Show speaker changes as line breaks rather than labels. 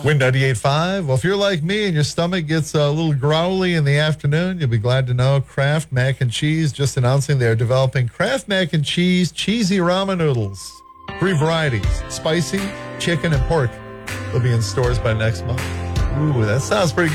Win 98.5. Well, if you're like me and your stomach gets a little growly in the afternoon, you'll be glad to know Kraft Mac and Cheese just announcing they're developing Kraft Mac and Cheese cheesy ramen noodles. 3 varieties, spicy, chicken, and pork. They'll be in stores by next month. Ooh, that sounds pretty good.